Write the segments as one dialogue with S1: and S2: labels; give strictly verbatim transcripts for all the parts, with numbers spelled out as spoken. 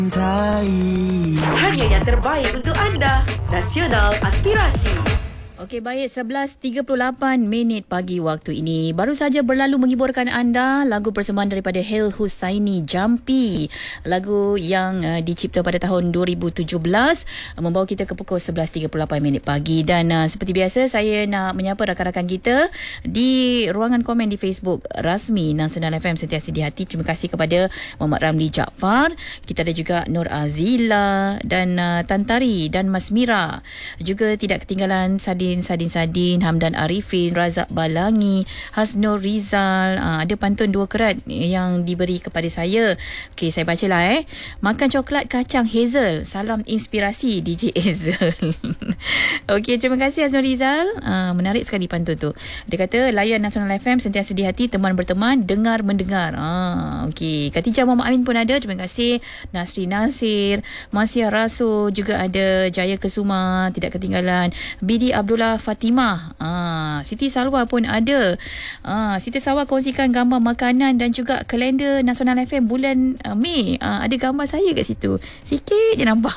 S1: Hanya yang terbaik untuk anda. Nasional Aspirasi.
S2: Okey, baik, sebelas tiga puluh lapan minit pagi waktu ini. Baru saja berlalu menghiburkan anda lagu persembahan daripada Hel Husaini, Jampi. Lagu yang uh, dicipta pada tahun dua ribu tujuh belas, uh, membawa kita ke pukul sebelas tiga puluh lapan minit pagi. Dan uh, seperti biasa, saya nak menyapa rakan-rakan kita di ruangan komen di Facebook rasmi Nasional F M Sentiasa di Hati. Terima kasih kepada Muhammad Ramli Jaafar. Kita ada juga Nur Azila dan uh, Tantari dan Mas Mira. Juga tidak ketinggalan Sadin Sadin Sadin, Hamdan Arifin, Razak Balangi, Hasnur Rizal. Aa, ada pantun dua kerat yang diberi kepada saya. Okey, saya bacalah eh. Makan coklat kacang hazel. Salam inspirasi D J Hazel. Okey, terima kasih Hasnur Rizal. Aa, menarik sekali pantun tu. Dia kata layan Nasional F M sentiasa di hati, teman berteman, dengar mendengar. Aa, okey. Khatijah Muhammad Amin pun ada. Terima kasih. Nasri Nasir, Masya Rasul, juga ada Jaya Kesuma, tidak ketinggalan. Bidi Abdullah Fatimah, ah, Siti Salwa pun ada. ah, Siti Salwa kongsikan gambar makanan dan juga kalender Nasional F M bulan uh, Mei. ah, Ada gambar saya kat situ. Sikit je nampak.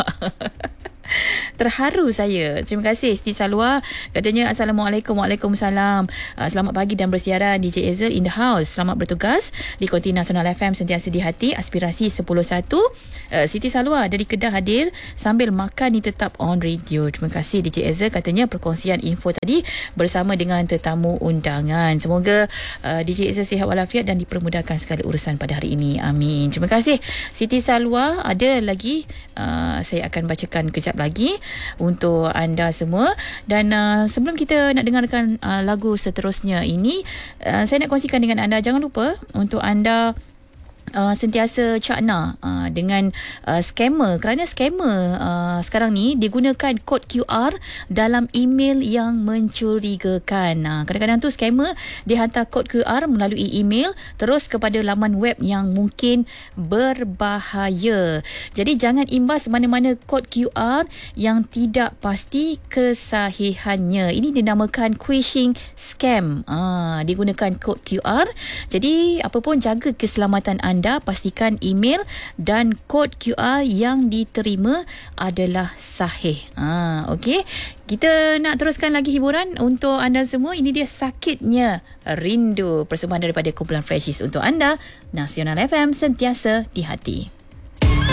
S2: Terharu saya. Terima kasih Siti Salwa. Katanya Assalamualaikum. Waalaikumsalam. uh, Selamat pagi dan bersiaran D J Hazel in the house. Selamat bertugas di Konti Nasional F M sentiasa di hati. Aspirasi sepuluh satu. uh, Siti Salwa dari Kedah hadir sambil makan ni tetap on radio. Terima kasih D J Hazel. Katanya perkongsian info tadi bersama dengan tetamu undangan. Semoga uh, D J Hazel sihat walafiat dan dipermudahkan segala urusan pada hari ini. Amin. Terima kasih Siti Salwa. Ada lagi uh, saya akan bacakan kejap lagi untuk anda semua. Dan uh, sebelum kita nak dengarkan uh, lagu seterusnya ini, uh, saya nak kongsikan dengan anda, jangan lupa untuk anda Uh, sentiasa cakna uh, dengan uh, scammer, kerana scammer uh, sekarang ni dia gunakan kod Q R dalam email yang mencurigakan. Uh, kadang-kadang tu scammer dia hantar kod Q R melalui email terus kepada laman web yang mungkin berbahaya. Jadi jangan imbas mana-mana kod Q R yang tidak pasti kesahihannya. Ini dinamakan phishing scam. Uh, dia gunakan kod Q R. Jadi apapun, jaga keselamatan anda. Anda pastikan email dan kod Q R yang diterima adalah sahih. Ah, okey. Kita nak teruskan lagi hiburan untuk anda semua. Ini dia Sakitnya Rindu, persembahan daripada kumpulan Freshies untuk anda. Nasional F M sentiasa di hati.